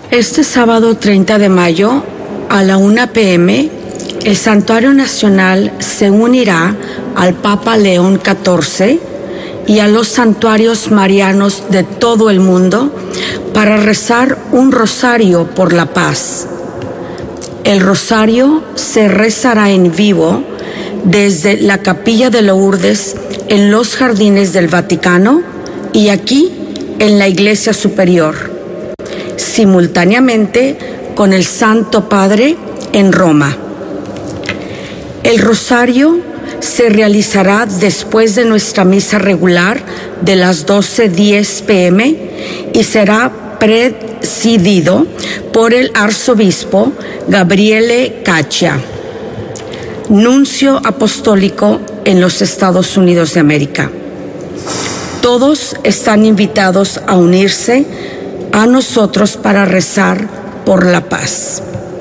Este sábado 30 de mayo a la 1 p.m. el Santuario Nacional se unirá al Papa León XIV y a los santuarios marianos de todo el mundo para rezar un rosario por la paz. El rosario se rezará en vivo desde la Capilla de Lourdes en los Jardines del Vaticano y aquí en la Iglesia Superior, simultáneamente con el Santo Padre en Roma. El rosario se realizará después de nuestra misa regular de las 12:10 p.m. y será presidido por el arzobispo Gabriele Caccia, nuncio apostólico en los Estados Unidos de América. Todos están invitados a unirse a nosotros para rezar por la paz.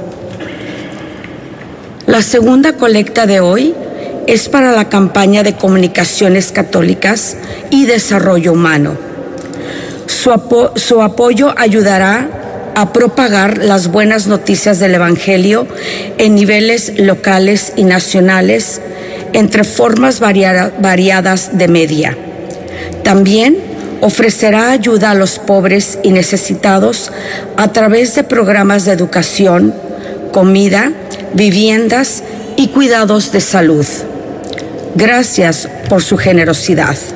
La segunda colecta de hoy es para la campaña de comunicaciones católicas y desarrollo humano. Su apoyo ayudará a propagar las buenas noticias del Evangelio en niveles locales y nacionales entre formas variadas de media. También ofrecerá ayuda a los pobres y necesitados a través de programas de educación, comida, viviendas y cuidados de salud. Gracias por su generosidad.